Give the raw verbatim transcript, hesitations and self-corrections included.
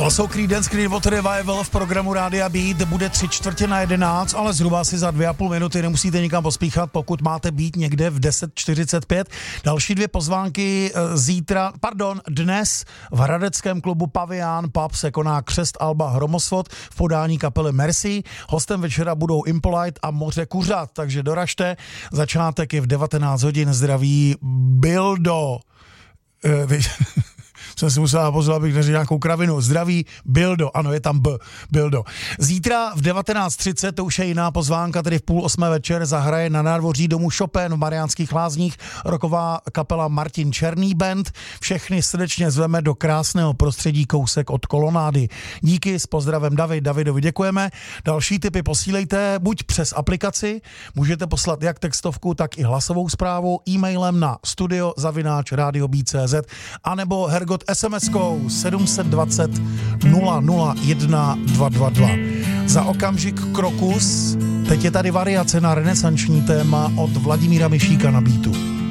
Tohle jsou Creedence Clearwater Revival v programu Rádia Beat, bude tři čtvrtě na jedenáct, ale zhruba asi za dvě a půl minuty, nemusíte nikam pospíchat, pokud máte být někde v deset čtyřicet pět. Další dvě pozvánky zítra, pardon, dnes v hradeckém klubu Pavián Pub se koná křest alba Hromosvod v podání kapely Mercy. Hostem večera budou Impolite a Moře kuřat, takže doražte. Začátek je v devatenáct hodin, zdraví Bildo. E, jsem si musela pozvat, abych neřekl nějakou kravinu. Zdraví Bildo, ano, je tam B, Bildo. Zítra v devatenáct třicet, to už je jiná pozvánka, tedy v půl osmé večer, zahraje na nádvoří domu Chopin v Mariánských Lázních rocková kapela Martin Černý Band. Všechny srdečně zveme do krásného prostředí kousek od kolonády. Díky, s pozdravem David, Davidovi děkujeme. Další tipy posílejte buď přes aplikaci, můžete poslat jak textovku, tak i hlasovou zprávu e-mailem na studio zavináč radio beat tečka cz anebo Hergot es em eskou sedm set dvacet nula nula jedna dva dva dva. Za okamžik Krokus, teď je tady variace na renesanční téma od Vladimíra Myšíka na beatu.